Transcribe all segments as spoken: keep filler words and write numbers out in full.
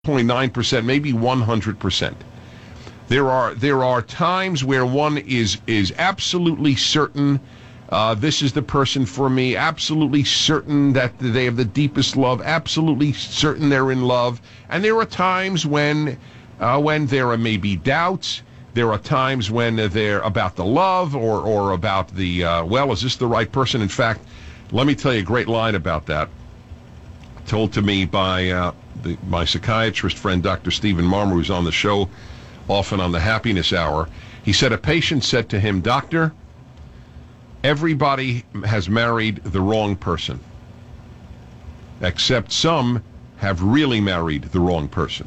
point nine percent, maybe one hundred percent. There are there are times where one is is absolutely certain uh, this is the person for me, absolutely certain that they have the deepest love, absolutely certain they're in love. And there are times when uh, when there are maybe doubts. There are times when they're about the love or, or about the, uh, well, is this the right person? In fact, let me tell you a great line about that, told to me by uh, the, my psychiatrist friend, Doctor Stephen Marmer, who's on the show often on the Happiness Hour. He said a patient said to him, "Doctor, everybody has married the wrong person, except some have really married the wrong person."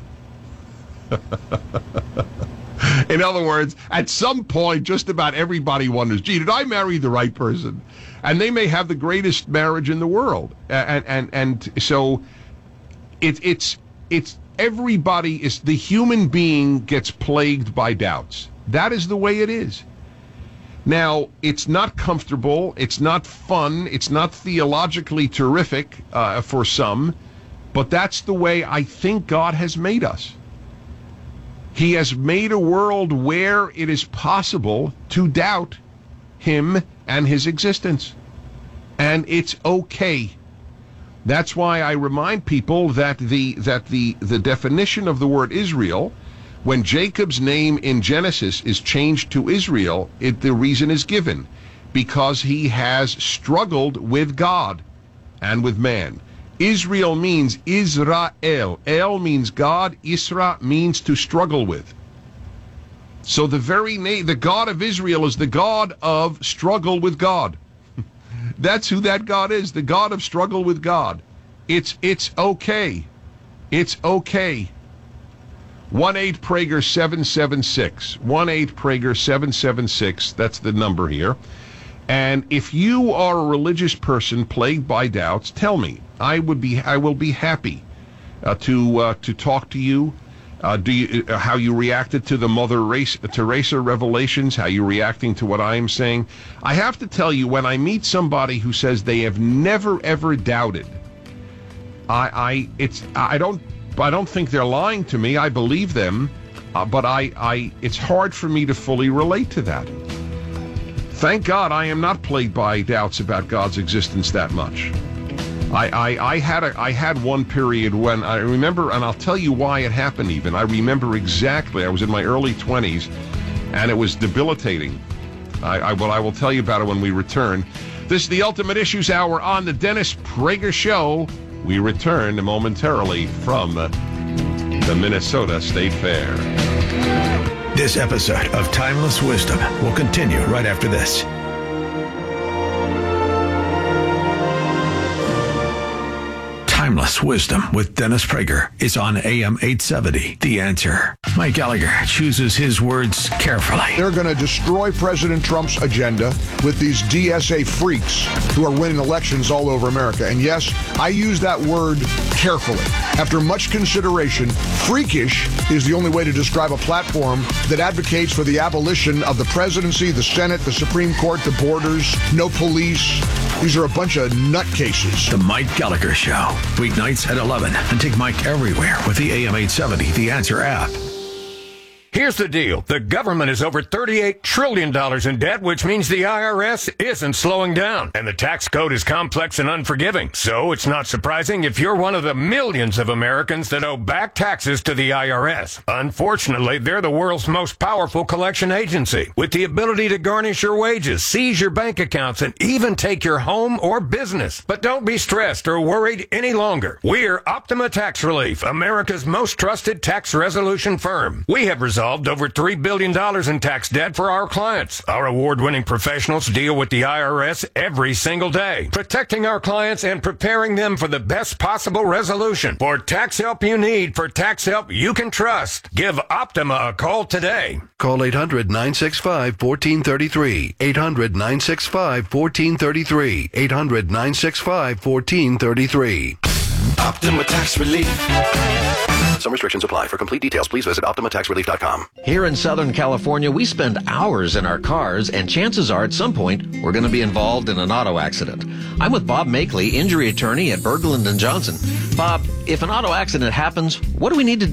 In other words, at some point, just about everybody wonders, gee, did I marry the right person? And they may have the greatest marriage in the world. And and, and so it, it's it's everybody is, the human being gets plagued by doubts. That is the way it is. Now, it's not comfortable, it's not fun, it's not theologically terrific uh, for some, but that's the way I think God has made us. He has made a world where it is possible to doubt him and his existence. And it's okay. That's why I remind people that the that the, the definition of the word Israel, when Jacob's name in Genesis is changed to Israel, it, the reason is given. Because he has struggled with God and with man. Israel means Israel. El means God. Isra means to struggle with. So the very name, the God of Israel, is the God of struggle with God. That's who that God is, the God of struggle with God. It's it's okay. It's okay. one eight Prager seven seven six. one eight Prager seven seven six. That's the number here. And if you are a religious person plagued by doubts, tell me. I would be. I will be happy uh, to uh, to talk to you. Uh, do you uh, how you reacted to the Mother Race, Teresa revelations? How you reacting to what I am saying? I have to tell you, when I meet somebody who says they have never ever doubted, I, I it's I don't I don't think they're lying to me. I believe them, uh, but I I it's hard for me to fully relate to that. Thank God I am not plagued by doubts about God's existence that much. I, I, I had a I had one period when I remember, and I'll tell you why it happened even. I remember exactly. I was in my early twenties, and it was debilitating. I, I well, I will tell you about it when we return. This is the Ultimate Issues Hour on the Dennis Prager Show. We return momentarily from the, the Minnesota State Fair. This episode of Timeless Wisdom will continue right after this. Timeless Wisdom with Dennis Prager is on A M eight seventy. The Answer. Mike Gallagher chooses his words carefully. They're going to destroy President Trump's agenda with these D S A freaks who are winning elections all over America. And yes, I use that word carefully. After much consideration, freakish is the only way to describe a platform that advocates for the abolition of the presidency, the Senate, the Supreme Court, the borders, no police. These are a bunch of nutcases. The Mike Gallagher Show. Weeknights at eleven. And take Mike everywhere with the A M eight seventy, The Answer app. Here's the deal. The government is over thirty-eight trillion dollars in debt, which means the I R S isn't slowing down. And the tax code is complex and unforgiving. So it's not surprising if you're one of the millions of Americans that owe back taxes to the I R S. Unfortunately, they're the world's most powerful collection agency, with the ability to garnish your wages, seize your bank accounts, and even take your home or business. But don't be stressed or worried any longer. We're Optima Tax Relief, America's most trusted tax resolution firm. We have resolved over three billion dollars in tax debt for our clients. Our award-winning professionals deal with the I R S every single day, protecting our clients and preparing them for the best possible resolution. For tax help you need, for tax help you can trust, give Optima a call today. Call eight hundred, nine six five, one four three three. eight hundred, nine six five, one four three three. eight hundred, nine six five, one four three three. Optima Tax Relief. Some restrictions apply. For complete details, please visit Optima Tax Relief dot com. Here in Southern California, we spend hours in our cars, and chances are at some point we're going to be involved in an auto accident. I'm with Bob Makeley, injury attorney at Berglund and Johnson. Bob, if an auto accident happens, what do we need to do?